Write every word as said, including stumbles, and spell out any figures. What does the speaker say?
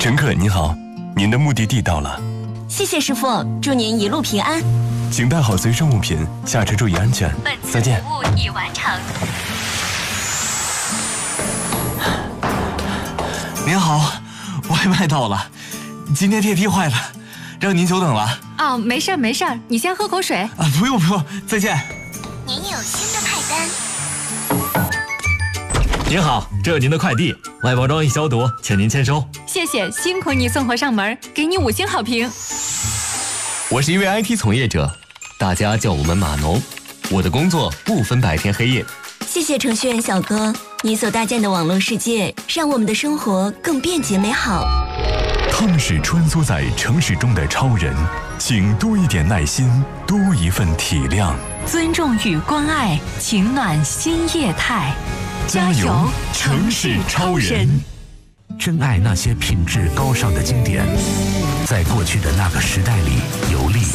乘客您好，您的目的地到了。 谢谢师傅，祝您一路平安。 请带好随身物品，下车注意安全。 本次再见。 服务已完成。 您好，外卖到了，今天电梯坏了，让您久等了。 哦，没事儿没事儿，你先喝口水。 啊，不用不用，再见。 您有新的派单。 您好，这是您的快递，外包装易消毒，请您签收。 谢谢，辛苦你送货上门，给你五星好评。 我是一位 I T 从业者，大家叫我们码农。我的工作不分白天黑夜。 谢谢程序员小哥，你所搭建的网络世界，让我们的生活更便捷美好。 他们是穿梭在城市中的超人，请多一点耐心，多一份体谅。 尊重与关爱，情暖新业态。加油，城市超人！ 珍爱那些品质高尚的经典，在过去的那个时代里游历。